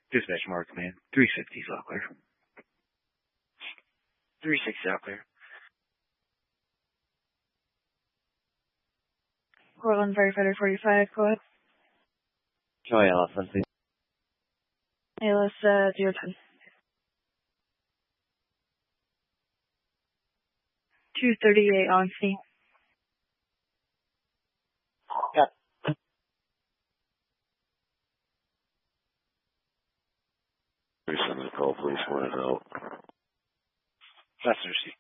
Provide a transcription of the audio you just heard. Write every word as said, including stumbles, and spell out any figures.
Dispatch Mark, man. three sixty is all clear. three sixty out clear. Portland Firefighter forty-five, go ahead. Joy Elephant, please. A L S, uh, zero ten. two thirty-eight on scene. Got Please send the call, please, when it's out. That's receipt.